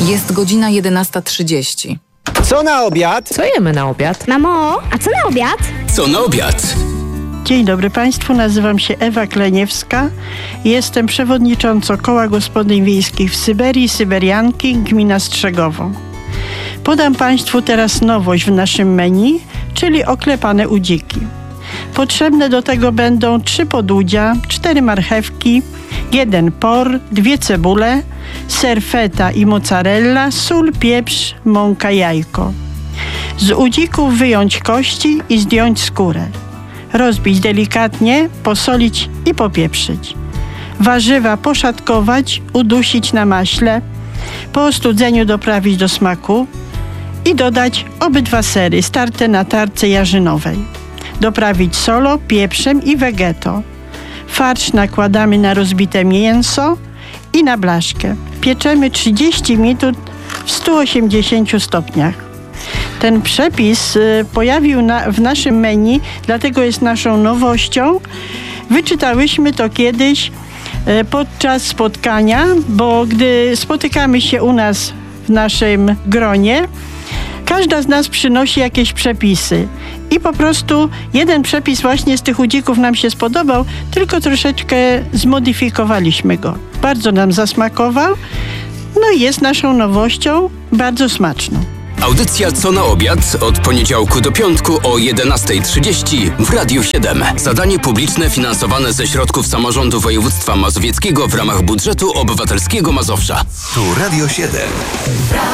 Jest godzina 11:30. Co na obiad? Co jemy na obiad? Mamo, a co na obiad? Co na obiad? Dzień dobry Państwu, nazywam się Ewa Kleniewska. Jestem przewodniczącą Koła Gospodyń Wiejskich w Syberii, Syberianki, gmina Strzegowo. Podam Państwu teraz nowość w naszym menu, czyli oklepane udziki. Potrzebne do tego będą 3 podłudzia, 4 marchewki, 1 por, 2 cebule, ser feta i mozzarella, sól, pieprz, mąka, jajko. Z udzików wyjąć kości i zdjąć skórę. Rozbić delikatnie, posolić i popieprzyć. Warzywa poszatkować, udusić na maśle, po ostudzeniu doprawić do smaku i dodać obydwa sery starte na tarce jarzynowej. Doprawić solą, pieprzem i wegeto. Farsz nakładamy na rozbite mięso i na blaszkę. Pieczemy 30 minut w 180 stopniach. Ten przepis pojawił w naszym menu, dlatego jest naszą nowością. Wyczytałyśmy to kiedyś podczas spotkania, bo gdy spotykamy się u nas w naszym gronie, każda z nas przynosi jakieś przepisy. I po prostu jeden przepis właśnie z tych udzików nam się spodobał, tylko troszeczkę zmodyfikowaliśmy go. Bardzo nam zasmakował, no i jest naszą nowością, bardzo smaczną. Audycja Co na obiad od poniedziałku do piątku o 11:30 w Radiu 7. Zadanie publiczne finansowane ze środków samorządu województwa mazowieckiego w ramach budżetu obywatelskiego Mazowsza. Tu Radio 7.